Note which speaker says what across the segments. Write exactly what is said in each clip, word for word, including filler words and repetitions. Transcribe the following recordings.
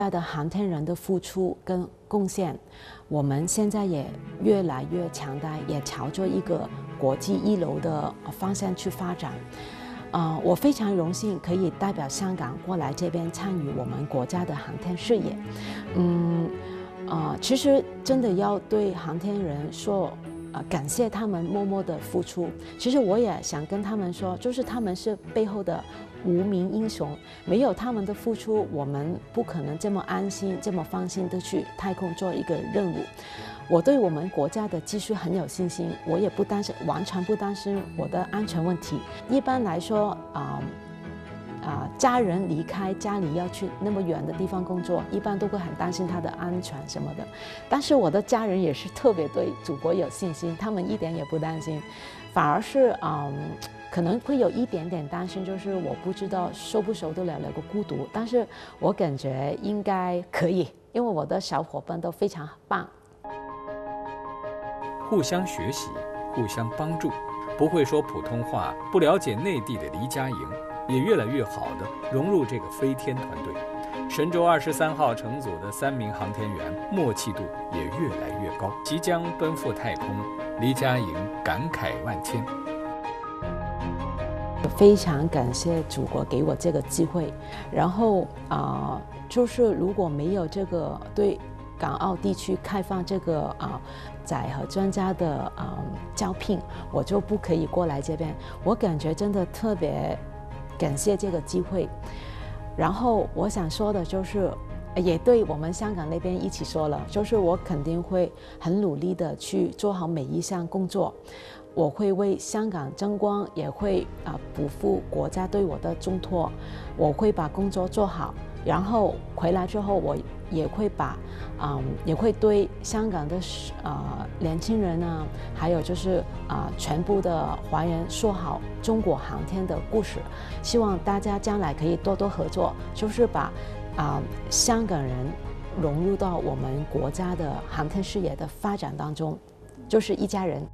Speaker 1: 的航天人的付出跟贡献，我们现在也越来越强大，也朝着一个国际一流的方向去发展。呃，我非常荣幸可以代表香港过来这边参与我们国家的航天事业。嗯，呃，其实真的要对航天人说。呃，感谢他们默默的付出。其实我也想跟他们说，就是他们是背后的无名英雄，没有他们的付出，我们不可能这么安心、这么放心的去太空做一个任务。我对我们国家的技术很有信心，我也不担心，完全不担心我的安全问题。一般来说，啊、呃。啊、呃，家人离开家里要去那么远的地方工作，一般都会很担心他的安全什么的。但是我的家人也是特别对祖国有信心，他们一点也不担心，反而是嗯，可能会有一点点担心，就是我不知道受不受得了那个孤独。但是我感觉应该可以，因为我的小伙伴都非常棒，
Speaker 2: 互相学习，互相帮助。不会说普通话，不了解内地的黎佳莹。也越来越好地融入这个飞天团队。神舟二十三号乘组的三名航天员默契度也越来越高，即将奔赴太空，黎佳莹感慨万千。
Speaker 1: 非常感谢祖国给我这个机会，然后啊、呃，就是如果没有这个对港澳地区开放这个啊、呃、载荷专家的啊、呃、招聘，我就不可以过来这边。我感觉真的特别。感谢这个机会，然后我想说的就是，也对我们香港那边一起说了，就是我肯定会很努力的去做好每一项工作，我会为香港争光，也会啊、呃、不负国家对我的重托，我会把工作做好，然后回来之后我也会把，嗯，也会对香港的啊、呃、年轻人呢，还有就是啊、呃、全部的华人说好中国航天的故事，希望大家将来可以多多合作，就是把啊、呃、香港人融入到我们国家的航天事业的发展当中，就是一家人。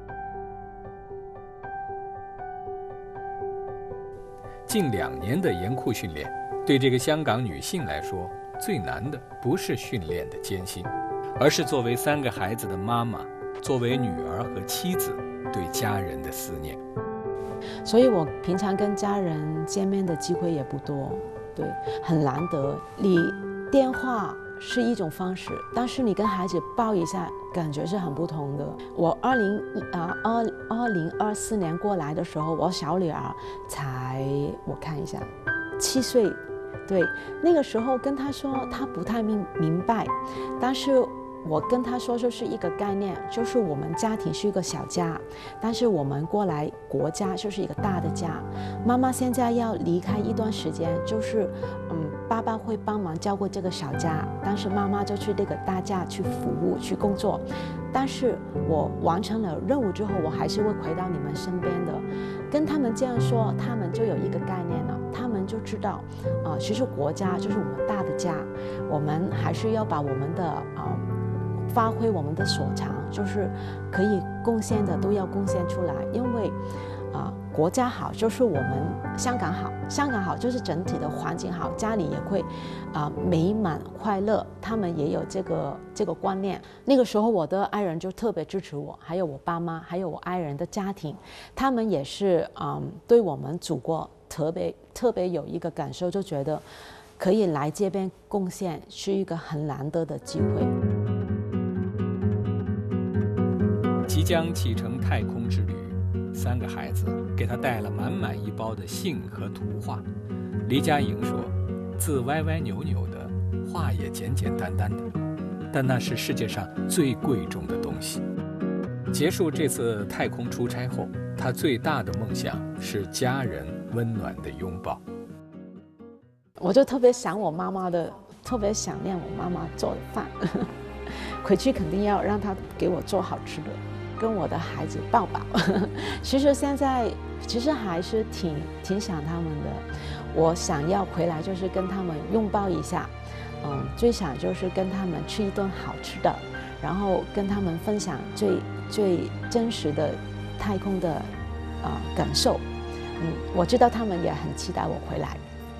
Speaker 2: 近两年的严酷训练，对这个香港女性来说，最难的不是训练的艰辛，而是作为三个孩子的妈妈，作为女儿和妻子对家人的思念。
Speaker 1: 所以我平常跟家人见面的机会也不多，对，很难得。你电话是一种方式，但是你跟孩子抱一下，感觉是很不同的。我二零啊二二零二四年过来的时候，我小女儿才我看一下七岁。对，那个时候跟他说，他不太明明白，但是我跟他说就是一个概念，就是我们家庭是一个小家，但是我们过来国家就是一个大的家。妈妈现在要离开一段时间，就是嗯，爸爸会帮忙照顾这个小家，但是妈妈就去这个大家去服务去工作。但是我完成了任务之后，我还是会回到你们身边的。跟他们这样说，他们就有一个概念了，他们就知道，啊、呃，其实国家就是我们大的家，我们还是要把我们的啊、呃，发挥我们的所长，就是可以贡献的都要贡献出来，因为啊、呃，国家好就是我们香港好，香港好就是整体的环境好，家里也会啊、呃、美满快乐，他们也有这个这个观念。那个时候我的爱人就特别支持我，还有我爸妈，还有我爱人的家庭，他们也是嗯对我们祖国特别特别有一个感受，就觉得可以来这边贡献是一个很难得的机会。
Speaker 2: 即将启程太空之旅，三个孩子给他带了满满一包的信和图画。黎佳莹说，字歪歪扭扭的，话也简简单单的，但那是世界上最贵重的东西。结束这次太空出差后，他最大的梦想是家人温暖的拥抱。
Speaker 1: 我就特别想我妈妈的，特别想念我妈妈做的饭，回去肯定要让她给我做好吃的，跟我的孩子抱抱。其实现在其实还是挺挺想他们的，我想要回来就是跟他们拥抱一下，嗯，最想就是跟他们吃一顿好吃的，然后跟他们分享最最真实的太空的啊、呃、感受。嗯，我知道他们也很期待我回来。